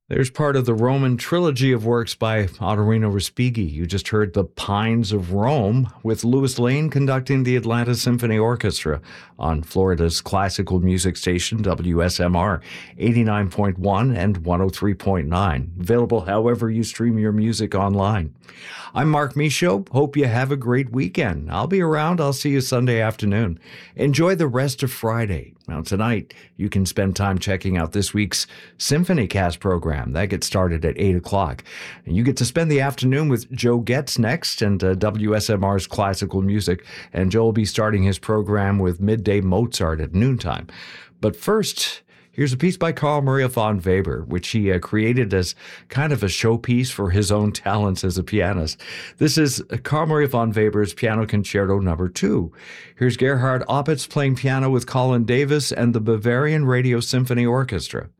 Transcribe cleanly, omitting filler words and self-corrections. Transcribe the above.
There's part of the Roman trilogy of works by Ottorino Respighi. You just heard The Pines of Rome, with Louis Lane conducting the Atlanta Symphony Orchestra on Florida's classical music station, WSMR 89.1 and 103.9. Available however you stream your music online. I'm Mark Michaud. Hope you have a great weekend. I'll be around. I'll see you Sunday afternoon. Enjoy the rest of Friday. Now, tonight, you can spend time checking out this week's Symphony Cast program. That gets started at 8 o'clock. And you get to spend the afternoon with Joe Getz next and WSMR's classical music. And Joe will be starting his program with Midday Mozart at noontime. But first, here's a piece by Carl Maria von Weber, which he created as kind of a showpiece for his own talents as a pianist. This is Carl Maria von Weber's Piano Concerto No. 2. Here's Gerhard Opitz playing piano with Colin Davis and the Bavarian Radio Symphony Orchestra.